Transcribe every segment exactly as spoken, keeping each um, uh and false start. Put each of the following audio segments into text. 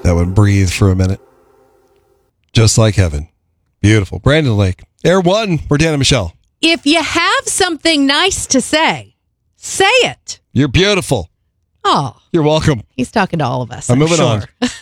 That one breathed for a minute. Just like heaven. Beautiful. Brandon Lake. Air One. We're Dan and Michelle. If you have something nice to say, say it. You're beautiful. Oh. You're welcome. He's talking to all of us. I'm, I'm moving sure. on.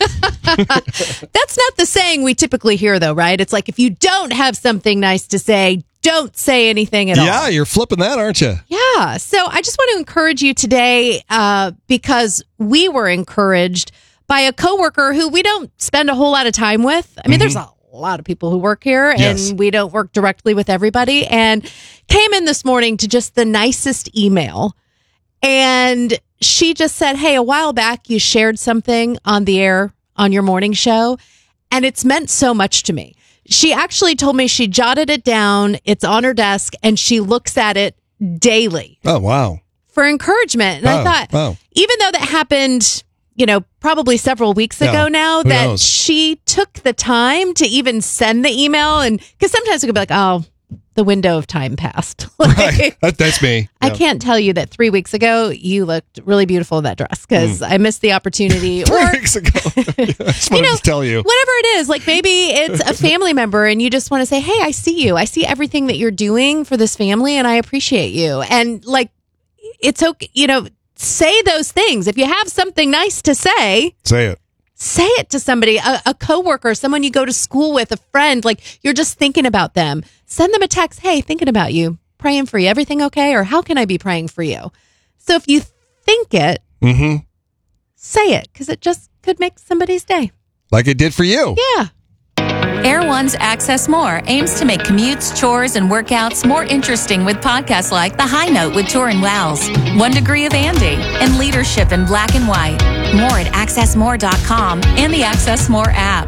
That's not the saying we typically hear, though, right? It's like if you don't have something nice to say, don't say anything at all. Yeah, you're flipping that, aren't you? Yeah. So I just want to encourage you today uh, because we were encouraged by a coworker who we don't spend a whole lot of time with. I mean, mm-hmm. there's a lot of people who work here and yes. we don't work directly with everybody, and came in this morning to just the nicest email. And she just said, hey, a while back you shared something on the air on your morning show, and it's meant so much to me. She actually told me she jotted it down. It's on her desk, and she looks at it daily. Oh, wow. For encouragement. And oh, I thought, wow. even though that happened, you know, probably several weeks ago yeah. now, Who that knows? she took the time to even send the email. And because sometimes it could be like, oh, the window of time passed. Like, right. That, that's me. I yeah. can't tell you that three weeks ago you looked really beautiful in that dress because mm. I missed the opportunity. three or, weeks ago. I just wanted you know, to tell you. Whatever it is, like maybe it's a family member and you just want to say, hey, I see you. I see everything that you're doing for this family and I appreciate you. And like, it's okay, you know, say those things. If you have something nice to say, say it. Say it to somebody, a, a coworker, someone you go to school with, a friend, like you're just thinking about them. Send them a text. Hey, thinking about you, praying for you. Everything okay? Or how can I be praying for you? So if you think it, mm-hmm. say it, because it just could make somebody's day. Like it did for you. Yeah. Air One's Access More aims to make commutes, chores, and workouts more interesting with podcasts like The High Note with Torin Wells, One Degree of Andy, and Leadership in Black and White. More at access more dot com and the Access More app.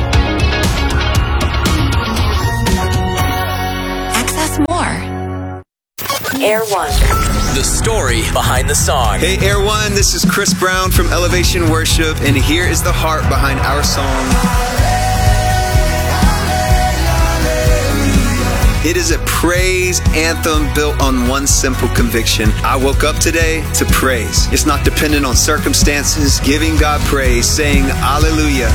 Access More. Air One. The story behind the song. Hey, Air One, this is Chris Brown from Elevation Worship, and here is the heart behind our song. It is a praise anthem built on one simple conviction. I woke up today to praise. It's not dependent on circumstances. Giving God praise, saying hallelujah.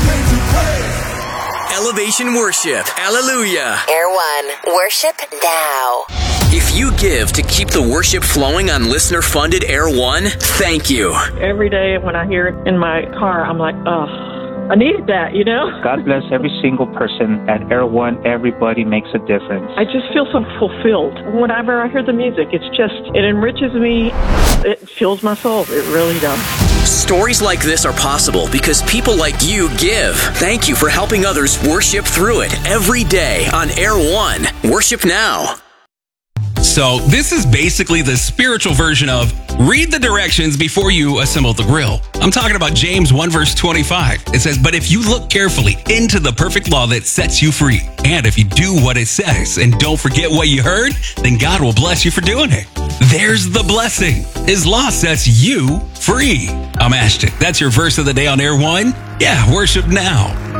Elevation Worship. Hallelujah. Air One. Worship now. If you give to keep the worship flowing on listener-funded Air One, thank you. Every day when I hear it in my car, I'm like, oh, I needed that, you know? God bless every single person at Air One. Everybody makes a difference. I just feel so fulfilled. Whenever I hear the music, it's just, it enriches me. It fills my soul. It really does. Stories like this are possible because people like you give. Thank you for helping others worship through it every day on Air One. Worship now. So this is basically the spiritual version of read the directions before you assemble the grill. I'm talking about James one verse twenty-five. It says, but if you look carefully into the perfect law that sets you free, and if you do what it says and don't forget what you heard, then God will bless you for doing it. There's the blessing. His law sets you free. I'm Ashton. That's your verse of the day on Air One. Yeah, worship now.